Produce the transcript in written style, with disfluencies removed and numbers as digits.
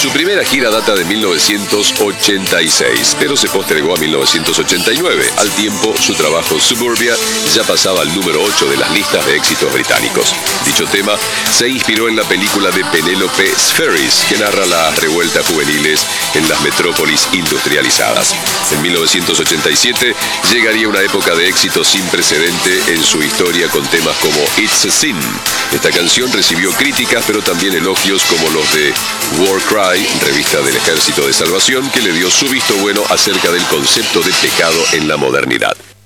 Su primera gira data de 1986, pero se postergó a 1989. Al tiempo, su trabajo Suburbia ya pasaba al número 8 de las listas de éxitos británicos. Dicho tema se inspiró en la película de Penélope Spheris, que narra las revueltas juveniles en las metrópolis industrializadas. En 1987 llegaría una época de éxito sin precedente en su historia con temas como It's a Sin. Esta canción recibió críticas, pero también elogios como los de War Cry, revista del Ejército de Salvación, que le dio su visto bueno acerca del concepto de pecado en la modernidad.